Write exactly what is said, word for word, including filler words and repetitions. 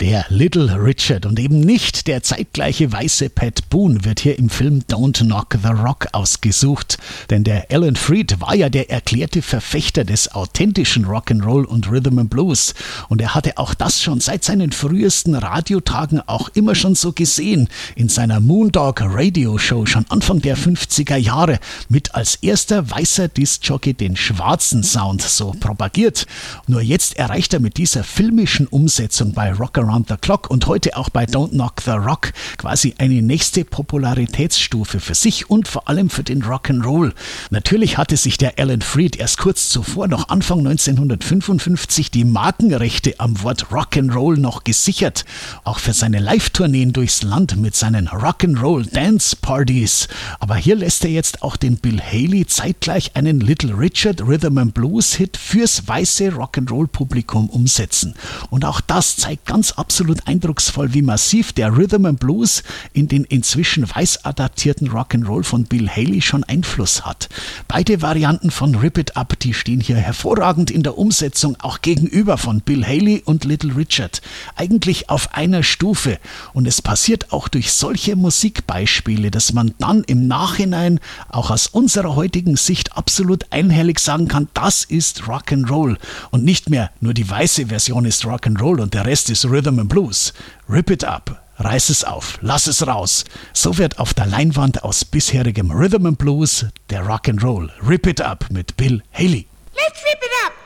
Der Little Richard und eben nicht der zeitgleiche weiße Pat Boone wird hier im Film Don't Knock the Rock ausgesucht. Denn der Alan Freed war ja der erklärte Verfechter des authentischen Rock'n'Roll und Rhythm and Blues. Und er hatte auch das schon seit seinen frühesten Radiotagen auch immer schon so gesehen. In seiner Moondog Radio Show schon Anfang der fünfziger Jahre mit als erster weißer Diskjockey den schwarzen Sound so propagiert. Nur jetzt erreicht er mit dieser filmischen Umsetzung bei Rock Around the Clock und heute auch bei Don't Knock the Rock quasi eine nächste Popularitätsstufe für sich und vor allem für den Rock'n'Roll. Natürlich hatte sich der Alan Freed erst kurz zuvor, noch Anfang neunzehnhundertfünfundfünfzig, die Markenrechte am Wort Rock'n'Roll noch gesichert. Auch für seine Live-Tourneen durchs Land mit seinen Rock'n'Roll Dance Parties. Aber hier lässt er jetzt auch den Bill Haley zeitgleich einen Little Richard Rhythm and Blues Hit fürs weiße Rock'n'Roll-Publikum umsetzen. Und auch das zeigt ganz absolut eindrucksvoll, wie massiv der Rhythm and Blues in den inzwischen weiß adaptierten Rock'n'Roll von Bill Haley schon Einfluss hat. Beide Varianten von Rip It Up, die stehen hier hervorragend in der Umsetzung auch gegenüber von Bill Haley und Little Richard. Eigentlich auf einer Stufe. Und es passiert auch durch solche Musikbeispiele, dass man dann im Nachhinein auch aus unserer heutigen Sicht absolut einhellig sagen kann, das ist Rock'n'Roll. Und nicht mehr nur die weiße Version ist Rock'n'Roll und der Rest ist Rhythm and Blues. Rip it up, reiß es auf, lass es raus. So wird auf der Leinwand aus bisherigem Rhythm and Blues der Rock'n'Roll. Rip it up mit Bill Haley. Let's rip it up!